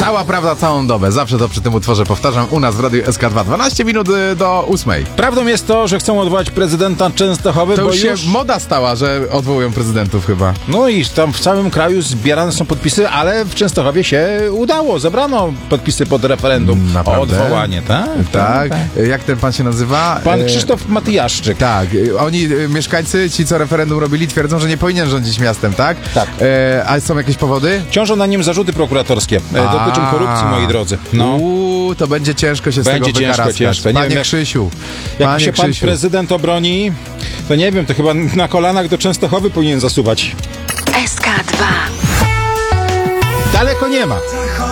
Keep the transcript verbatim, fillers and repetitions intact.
Cała prawda, całą dobę. Zawsze to przy tym utworze powtarzam. U nas w Radiu S K dwa. dwanaście minut do ósmej. Prawdą jest to, że chcą odwołać prezydenta Częstochowy, To bo już się już... moda stała, że odwołują prezydentów chyba. No i tam w całym kraju zbierane są podpisy, ale w Częstochowie się udało. Zebrano podpisy pod referendum o Naprawdę? odwołanie, tak? Tak. Jak ten pan się nazywa? Pan E, Krzysztof Matyjaszczyk. Tak. Oni, e, mieszkańcy, ci co referendum robili, twierdzą, że nie powinien rządzić miastem, tak? Tak. E, a są jakieś powody? Ciążą na nim zarzuty prokuratorskie. E, A. Dotyczą korupcji, moi drodzy. No. Uuu, to będzie ciężko się z Będzie tego ciężko, wykaraskać. ciężko. Nie Panie wiem, jak- Krzysiu, Jak panie się pan Krzysiu. prezydent obroni, to nie wiem, to chyba na kolanach do Częstochowy powinien zasuwać. S K dwa. Daleko nie ma.